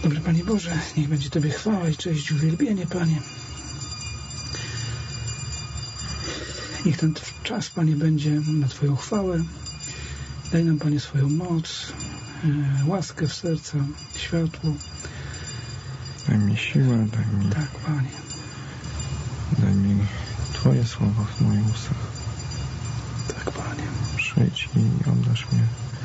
Dobry Panie Boże, niech będzie Tobie chwała i cześć i uwielbienie, Panie. Niech ten czas, Panie, będzie na Twoją chwałę. Daj nam, Panie, swoją moc, łaskę w serca, światło. Daj mi siłę, daj mi... Tak, Panie. Daj mi Twoje słowo w moich ustach. Tak, Panie. Przyjdź i obdarz mnie